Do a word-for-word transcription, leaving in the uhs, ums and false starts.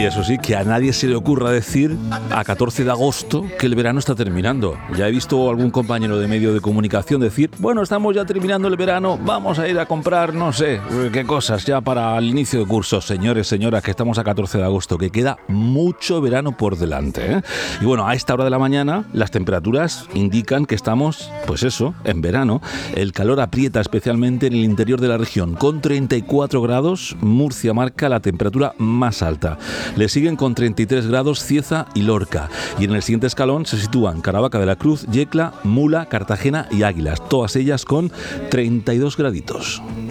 Y eso sí, que a nadie se le ocurra decir a catorce de agosto que el verano está terminando. Ya he visto algún compañero de medio de comunicación decir, bueno, estamos ya terminando el verano, vamos a ir a comprar, no sé, qué cosas ya para el inicio de cursos. Señores, señoras, que estamos a catorce de agosto, que queda mucho verano por delante, ¿eh? Y bueno, a esta hora de la mañana las temperaturas indican que estamos, pues eso, en verano. El calor aprieta especialmente en el interior de la región. Con treinta y cuatro grados, Murcia marca la temperatura más alta. Le siguen con treinta y tres grados Cieza y Lorca. Y en el siguiente escalón se sitúan Caravaca de la Cruz, Yecla, Mula, Cartagena y Águilas. Todas ellas con treinta y dos graditos.